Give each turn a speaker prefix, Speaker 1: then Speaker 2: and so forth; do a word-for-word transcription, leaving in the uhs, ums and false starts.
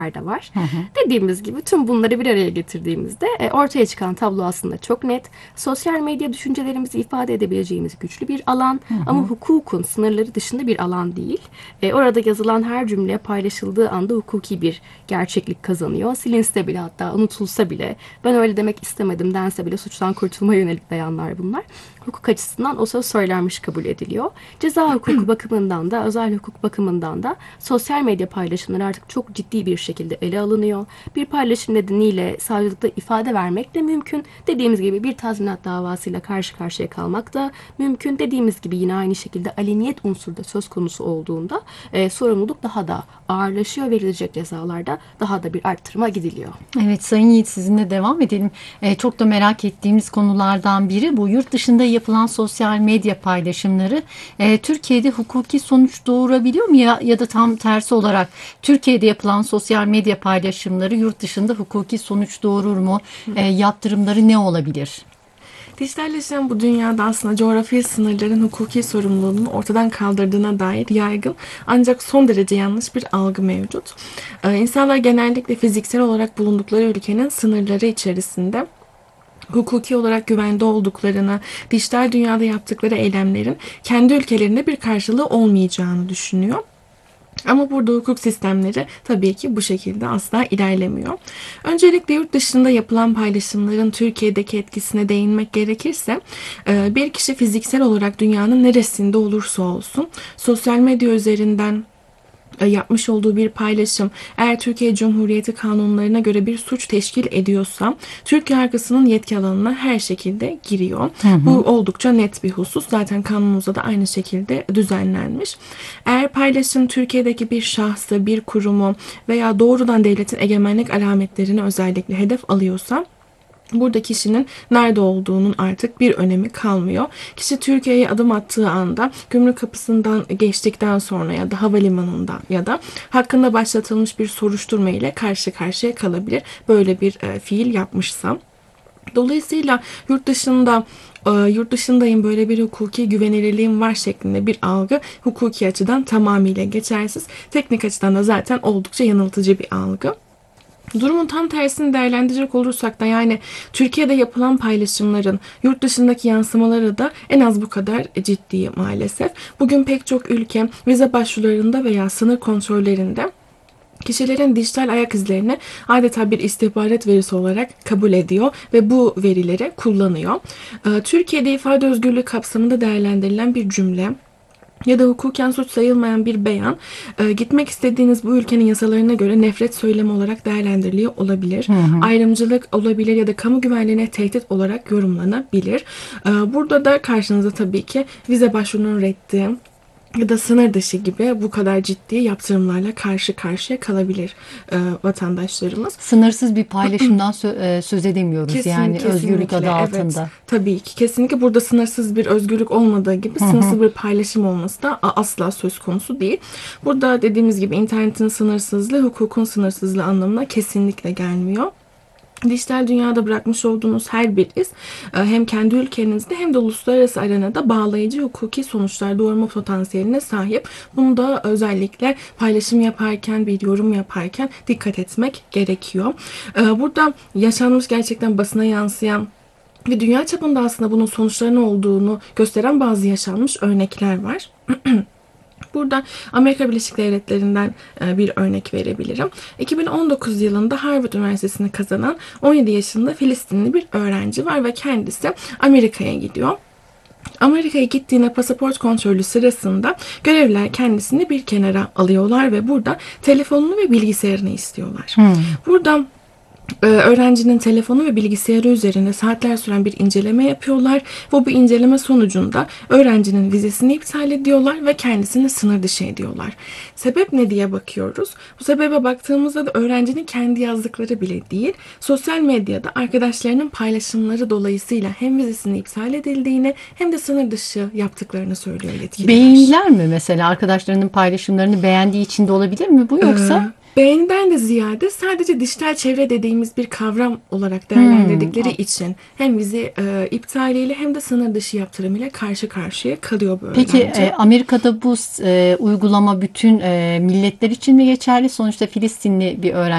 Speaker 1: de var.
Speaker 2: Hı hı.
Speaker 1: Dediğimiz gibi tüm bunları bir araya getirdiğimizde e, ortaya çıkan tablo aslında çok net. Sosyal medya düşüncelerimizi ifade edebileceğimiz güçlü bir alan
Speaker 2: Hı
Speaker 1: ama
Speaker 2: hı.
Speaker 1: hukukun sınırları dışında bir alan değil. E, orada yazılan her cümle paylaşıldığı anda hukuki bir gerçeklik kazanıyor. Silinse bile, hatta unutulsa bile, ben öyle demek istemedim dense bile suçtan kurtulmaya yönelik beyanlar bunlar. Hukuk açısından o söz söylenmiş kabul ediliyor. Ceza hukuku bakımından da, özel hukuk bakımından da sosyal medya paylaşımları artık çok ciddi bir şekilde ele alınıyor. Bir paylaşım nedeniyle savcılıkta ifade vermek de mümkün. Dediğimiz gibi bir tazminat davasıyla karşı karşıya kalmak da mümkün. Dediğimiz gibi yine aynı şekilde aleniyet unsuru da söz konusu olduğunda e, sorumluluk daha da ağırlaşıyor. Verilecek cezalarda daha da bir arttırıma gidiliyor.
Speaker 2: Evet Sayın Yiğit, sizinle devam edelim. Ee, çok da merak ettiğimiz konulardan biri bu yurt dışında yapılan sosyal medya paylaşımları. Ee, Türkiye'de hukuki sonuç doğurabiliyor mu ya, ya da tam tersi olarak Türkiye'de yapılan sosyal medya paylaşımları yurt dışında hukuki sonuç doğurur mu? Ee, yaptırımları ne olabilir?
Speaker 3: Dijitalleşen bu dünyada aslında coğrafi sınırların hukuki sorumluluğunu ortadan kaldırdığına dair yaygın ancak son derece yanlış bir algı mevcut. Ee, insanlar genellikle fiziksel olarak bulundukları ülkenin sınırları içerisinde hukuki olarak güvende olduklarını, dijital dünyada yaptıkları eylemlerin kendi ülkelerinde bir karşılığı olmayacağını düşünüyor. Ama burada hukuk sistemleri tabii ki bu şekilde asla ilerlemiyor. Öncelikle yurt dışında yapılan paylaşımların Türkiye'deki etkisine değinmek gerekirse, bir kişi fiziksel olarak dünyanın neresinde olursa olsun sosyal medya üzerinden yapmış olduğu bir paylaşım eğer Türkiye Cumhuriyeti kanunlarına göre bir suç teşkil ediyorsa Türk yargısının yetki alanına her şekilde giriyor. Hı hı. Bu oldukça net bir husus. Zaten kanunumuzda da aynı şekilde düzenlenmiş. Eğer paylaşım Türkiye'deki bir şahsı, bir kurumu veya doğrudan devletin egemenlik alametlerini özellikle hedef alıyorsa burada kişinin nerede olduğunun artık bir önemi kalmıyor. Kişi Türkiye'ye adım attığı anda gümrük kapısından geçtikten sonra ya da havalimanında ya da hakkında başlatılmış bir soruşturma ile karşı karşıya kalabilir. Böyle bir e, fiil yapmışsa. Dolayısıyla yurt dışında yurt dışındayım, böyle bir hukuki güvenilirliğim var şeklinde bir algı hukuki açıdan tamamıyla geçersiz. Teknik açıdan da zaten oldukça yanıltıcı bir algı. Durumun tam tersini değerlendirecek olursak da yani Türkiye'de yapılan paylaşımların yurt dışındaki yansımaları da en az bu kadar ciddi maalesef. Bugün pek çok ülke vize başvurularında veya sınır kontrollerinde kişilerin dijital ayak izlerini adeta bir istihbarat verisi olarak kabul ediyor ve bu verileri kullanıyor. Türkiye'de ifade özgürlüğü kapsamında değerlendirilen bir cümle ya da hukuken suç sayılmayan bir beyan e, gitmek istediğiniz bu ülkenin yasalarına göre nefret söylemi olarak değerlendiriliyor olabilir. Hı hı. Ayrımcılık olabilir ya da kamu güvenliğine tehdit olarak yorumlanabilir. E, burada da karşınıza tabii ki vize başvurunun reddi ya da sınır dışı gibi bu kadar ciddi yaptırımlarla karşı karşıya kalabilir e, vatandaşlarımız.
Speaker 2: Sınırsız bir paylaşımdan sö- e, söz edemiyoruz.
Speaker 3: Kesin,
Speaker 2: yani özgürlük adı altında.
Speaker 3: Evet, tabii ki. Kesinlikle burada sınırsız bir özgürlük olmadığı gibi hı hı. sınırsız bir paylaşım olması da asla söz konusu değil. Burada dediğimiz gibi internetin sınırsızlığı hukukun sınırsızlığı anlamına kesinlikle gelmiyor. Dijital dünyada bırakmış olduğunuz her bir iz hem kendi ülkenizde hem de uluslararası arenada bağlayıcı hukuki sonuçlar doğurma potansiyeline sahip. Bunu da özellikle paylaşım yaparken, bir yorum yaparken dikkat etmek gerekiyor. Burada yaşanmış, gerçekten basına yansıyan ve dünya çapında aslında bunun sonuçlarının olduğunu gösteren bazı yaşanmış örnekler var. Burada Amerika Birleşik Devletleri'nden bir örnek verebilirim. iki bin on dokuz yılında Harvard Üniversitesi'ni kazanan on yedi yaşında Filistinli bir öğrenci var ve kendisi Amerika'ya gidiyor. Amerika'ya gittiğinde pasaport kontrolü sırasında görevliler kendisini bir kenara alıyorlar ve burada telefonunu ve bilgisayarını istiyorlar. Hmm. Burada öğrencinin telefonu ve bilgisayarı üzerine saatler süren bir inceleme yapıyorlar ve bu inceleme sonucunda öğrencinin vizesini iptal ediyorlar ve kendisini sınır dışı ediyorlar. Sebep ne diye bakıyoruz. Bu sebebe baktığımızda da öğrencinin kendi yazdıkları bile değil, sosyal medyada arkadaşlarının paylaşımları dolayısıyla hem vizesinin iptal edildiğini hem de sınır dışı yaptıklarını söylüyor yetkililer.
Speaker 2: Beğeniler mi mesela, arkadaşlarının paylaşımlarını beğendiği için de olabilir mi bu, yoksa? Ee,
Speaker 3: Beğeniden de ziyade sadece dijital çevre dediğimiz bir kavram olarak değerlendirdikleri hmm. için hem vize e, iptaliyle hem de sınır dışı yaptırımıyla karşı karşıya kalıyor bu öğrenci.
Speaker 2: Peki e, Amerika'da bu e, uygulama bütün e, milletler için mi geçerli? Sonuçta Filistinli bir öğrenci